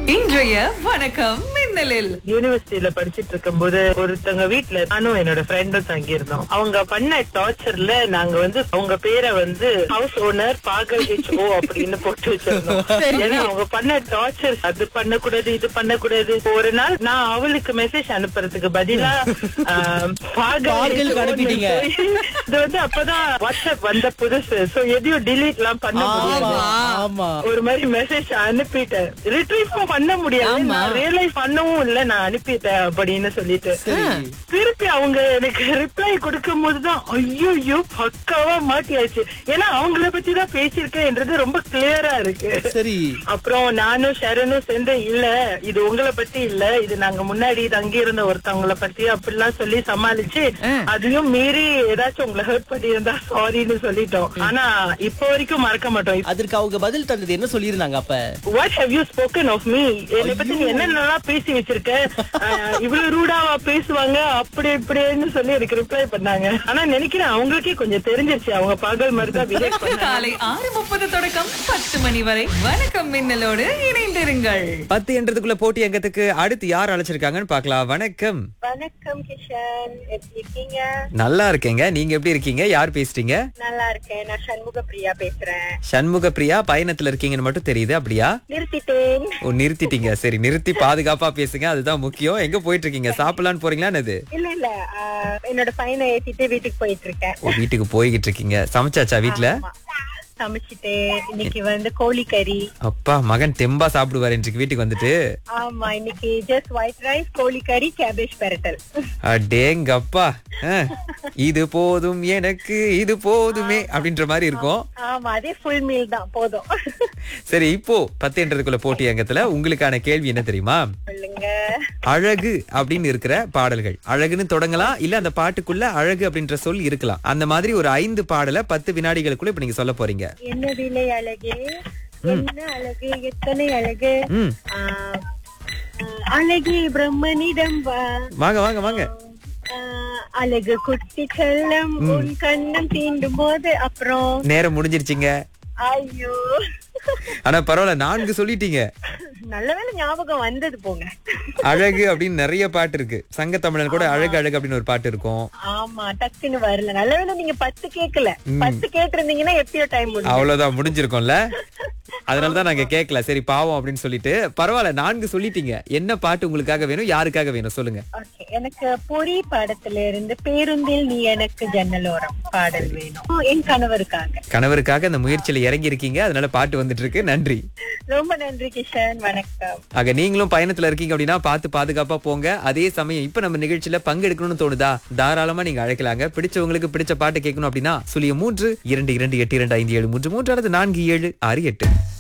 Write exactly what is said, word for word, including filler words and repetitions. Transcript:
இன்றைய வணக்கம் மின்னலில் யூனிவர்சிட்டியில படிச்சிட்டு இருக்கும் போது ஒருத்தவங்க வீட்டுல நானும் என்னோட ஃப்ரெண்டும் தங்கி இருந்தோம். அவங்க பண்ண டார்ச்சர்ல நாங்க வந்து அவங்க பேரை வந்து ஹவுஸ் ஓனர் பாகல் ஹெச் ஓ அப்படின்னு போட்டு வச்சிருந்தோம். ஏன்னா அவங்க பண்ண டார்ச்சர் அது பண்ணக்கூடாது இது பண்ணக்கூடாது. ஒரு நாள் நான் அவளுக்கு மெசேஜ் அனுப்புறதுக்கு பதிலா பாகல் அனுப்பிட்டீங்க. இது வந்து அப்பதான் வாட்ஸ்அப் வந்த புதுசு. சோ எதையும் டிலீட் எல்லாம் பண்ண முடியாது. ஒரு மாதிரி மெசேஜ் அனுப்பிட்டேன், ரிட்ரீவ் பண்ண முடியாது. நான் ரியலைஸ் பண்ணவும் இல்ல, நான் அனுப்பிட்டேன் அப்படின்னு சொல்லிட்டு திருப்பி அவங்க எனக்கு ரிப்ளை கொடுக்கும் போதுதான் ஐயோ பக்காவா மாட்டியாச்சு. ஏன்னா அவங்கள பத்தி தான் பேசியிருக்கேன்ன்றது ரொம்ப கிளியரா இருக்கு. சரி, அப்புறம் நானும் ஷரனும் சேர்ந்து இல்ல இது உங்களை பத்தி இல்ல, இது நாங்க முன்னாடி தங்கி இருந்த ஒருத்தவங்களை பத்தி அப்படிலாம் சொல்லி சமாளிச்சு அதையும் மீறி ஏதாச்சும் உங்களை ஹர்ட் பண்ணி இருந்தா சாரின்னு சொல்லிட்டோம். ஆனா இப்ப வரைக்கும் மறக்க மாட்டோம். அதற்கு அவங்க பதில் தந்தது என்ன சொல்லிருந்தாங்க? அப்ப what have you spoken of me, என்னை பத்தி நீ என்னென்னலாம் பேசி வச்சிருக்க, இவ்வளவு ரூடாவா பேசுவாங்க அப்படி இப்படின்னு சொல்லி எனக்கு ரிப்ளை பண்ணாங்க. ஆனா நினைக்கிறேன் அவங்களுக்கே கொஞ்சம் தெரிஞ்சிருச்சு, அவங்க பாகல் மாதிரி தான் பிஹேவ் பண்ணாங்க. காலை ஆறு முப்பது தொடக்கம் பத்து மணி வரை வணக்கம் மின்னலோடு இணைந்திருங்கள். பத்து என்றதுக்குள்ள போட்டி அங்கத்துக்கு அடுத்து யார் அழைச்சிருக்காங்கன்னு பாக்கலாம். வணக்கம். வணக்கம் கிஷன், எப்படி இருக்கீங்க? நல்லா இருக்கேங்க, நீங்க எப்படி இருக்கீங்க? யார் பேசுறீங்க? நல்லா இருக்கேன், நான் சண்முக பிரியா பேசுறேன். சண்முக பிரியா, பயணத்துல இருக்கீங்கன்னு மட்டும் தெரியுது. அப்படியா? நிறுத்திட்டேன். ஓ, நிறுத்திட்டீங்க. சரி, நிறுத்தி பாதுகாப்பா பேசுங்க, அதுதான் முக்கியம். எங்க போயிட்டு இருக்கீங்க? சாப்பிடலான்னு போறீங்களா? என்னது? இல்ல இல்ல, என்னோட பையனை ஏத்திட்டு வீட்டுக்கு போயிட்டு இருக்கேன். ஓ, வீட்டுக்கு போய்கிட்டு இருக்கீங்க. சமைச்சாச்சா வீட்டுல? சமைச்சிட்டு இன்னைக்கு வந்து கோழிக்கறி. அப்பா, மகன் தெம்பா சாப்பிடுவாரு இன்றைக்கு வீட்டுக்கு வந்துட்டு. ஆமா, இன்னைக்கு ஜஸ்ட் ஒயிட் ரைஸ், கோழிக்கறி, கேபேஜ் பெரட்டல். அடேங்கப்பா, இது போதும் எனக்கு, இது போதுமே அப்படின்ற மாதிரி இருக்கும். ஆமா, அதே ஃபுல் மீல் தான், போதும். சரி, இப்போ பத்து என்றதுக்குள்ள போட்டி அங்கத்துல உங்களுக்கான கேள்வி என்ன தெரியுமா? சொல்லுங்க. அழகு அப்படின்னு இருக்கிற பாடல்கள், அழகுன்னு தொடங்கலாம், இல்ல அந்த பாட்டுக்குள்ள அழகு அப்படின்ற சொல் இருக்கலாம். அந்த மாதிரி ஒரு ஐந்து பாடலை பத்து வினாடிகளுக்குள்ள இப்ப நீங்க சொல்ல போறீங்க. என்ன விலை அழகு, என்ன அழகு, எத்தனை அழகு, அழகே பிரம்மனிடம் வா, வாங்க வாங்க வாங்க, அழகு குட்டி செல்லம் உன் கண்ணம் தீண்டும் போது. அப்புறம் நேரம் முடிஞ்சிருச்சுங்க. ஐயோ, ஆனா பரவாயில்ல, நான்கு சொல்லிட்டீங்க. நல்ல வேளை ஞாபகம் வந்தது போங்க. அழகு அப்படின்னு நிறைய பாட்டு இருக்கு. சங்க தமிழன் கூட அழகு அழகு அப்படின்னு ஒரு பாட்டு இருக்கும். ஆமா, டக்குன்னு வரல. நல்ல வேளை நீங்க பத்து கேட்கல. பத்து கேட்டிருந்தீங்கன்னா எப்பயோ டைம் முடியும். அவ்வளவுதான், முடிஞ்சிருக்கும்ல. அதனாலதான் நாங்க கேட்கல. சரி, பாவம் அப்படின்னு சொல்லிட்டு பரவாயில்ல, நான்கு சொல்லிட்டீங்க. என்ன பாட்டு உங்களுக்காக வேணும், யாருக்காக வேணும் சொல்லுங்க. எனக்கு பொறி படத்துல இருந்து பேருந்தில் நீ எனக்கு ஜன்னலோரம் பாடல் வேணும், என் கணவருக்காக. கணவருக்காக அந்த முயற்சியில இறங்கி இருக்கீங்க, அதனால பாட்டு வந்துட்டு இருக்கு. நன்றி, ரொம்ப நன்றி கிஷன், வணக்கம். ஆக நீங்களும் பயணத்துல இருக்கீங்க அப்படின்னா பார்த்து பாதுகாப்பா போங்க. அதே சமயம் இப்ப நம்ம நிகழ்ச்சியில பங்கெடுக்கணும்னு தோணுதா, தாராளமா நீங்க அழைக்கலாங்க. பிடிச்சவங்களுக்கு பிடிச்ச பாட்டு கேட்கணும் அப்படின்னா சுழிய மூன்று இரண்டு இரண்டு எட்டு இரண்டு ஐந்து ஏழு மூன்று மூன்று அல்லது நான்கு ஏழு ஆறு எட்டு.